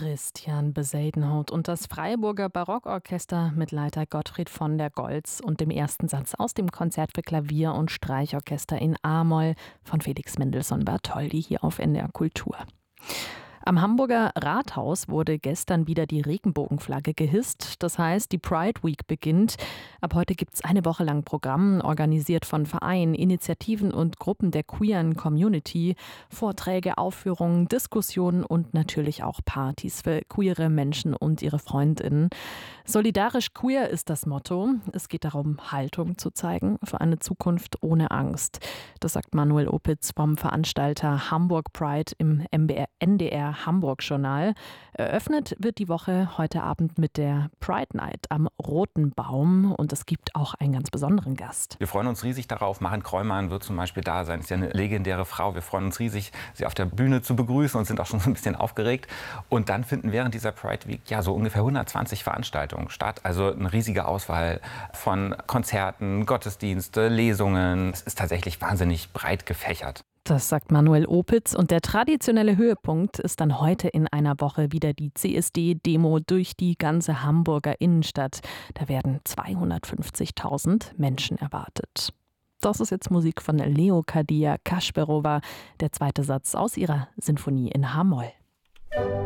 Christian Besadenhout und das Freiburger Barockorchester mit Leiter Gottfried von der Goltz und dem ersten Satz aus dem Konzert für Klavier und Streichorchester in A-Moll von Felix Mendelssohn-Bartholdy hier auf NDR Kultur. Am Hamburger Rathaus wurde gestern wieder die Regenbogenflagge gehisst. Das heißt, die Pride Week beginnt. Ab heute gibt es eine Woche lang Programm, organisiert von Vereinen, Initiativen und Gruppen der queeren Community. Vorträge, Aufführungen, Diskussionen und natürlich auch Partys für queere Menschen und ihre Freundinnen. Solidarisch queer ist das Motto. Es geht darum, Haltung zu zeigen für eine Zukunft ohne Angst. Das sagt Manuel Opitz vom Veranstalter Hamburg Pride im NDR Hamburg Journal. Eröffnet wird die Woche heute Abend mit der Pride Night am Roten Baum und es gibt auch einen ganz besonderen Gast. Wir freuen uns riesig darauf. Maren Kräumann wird zum Beispiel da sein. Ist ja eine legendäre Frau. Wir freuen uns riesig, sie auf der Bühne zu begrüßen und sind auch schon so ein bisschen aufgeregt. Und dann finden während dieser Pride Week ja so ungefähr 120 Veranstaltungen statt. Also eine riesige Auswahl von Konzerten, Gottesdienste, Lesungen. Es ist tatsächlich wahnsinnig breit gefächert. Das sagt Manuel Opitz und der traditionelle Höhepunkt ist dann heute in einer Woche wieder die CSD-Demo durch die ganze Hamburger Innenstadt. Da werden 250.000 Menschen erwartet. Das ist jetzt Musik von Leokadia Kašperova, der zweite Satz aus ihrer Sinfonie in H-Moll.